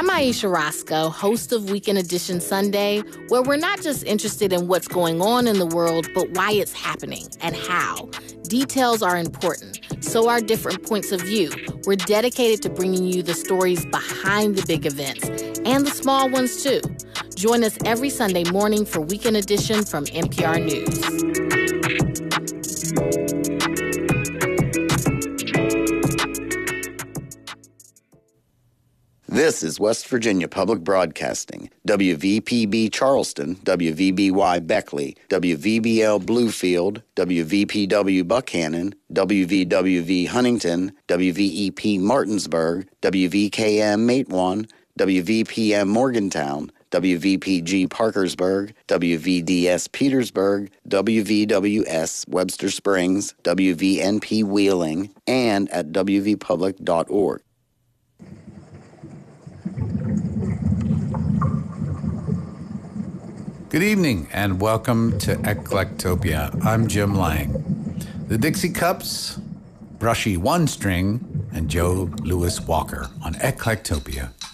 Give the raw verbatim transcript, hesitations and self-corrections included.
I'm Aisha Roscoe, host of Weekend Edition Sunday, where we're not just interested in what's going on in the world, but why it's happening and how. Details are important, so are different points of view. We're dedicated to bringing you the stories behind the big events, and the small ones too. Join us every Sunday morning for Weekend Edition from N P R News. This is West Virginia Public Broadcasting, W V P B Charleston, W V B Y Beckley, W V B L Bluefield, W V P W Buckhannon, W V W V Huntington, W V E P Martinsburg, W V K M Matewan, W V P M Morgantown, W V P G Parkersburg, W V D S Petersburg, W V W S Webster Springs, W V N P Wheeling, and at w v public dot org. Good evening and welcome to Eclectopia. I'm Jim Lang. The Dixie Cups, Brushy One String, and Joe Louis Walker on Eclectopia.